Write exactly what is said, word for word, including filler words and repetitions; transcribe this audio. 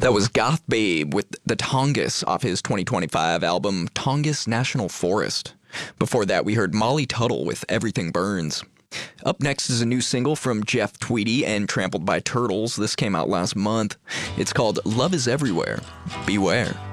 That was Goth Babe with The Tongass off his twenty twenty-five album Tongass National Forest. Before that, we heard Molly Tuttle with Everything Burns. Up next is a new single from Jeff Tweedy and Trampled by Turtles. This came out last month. It's called Love is Everywhere. Beware.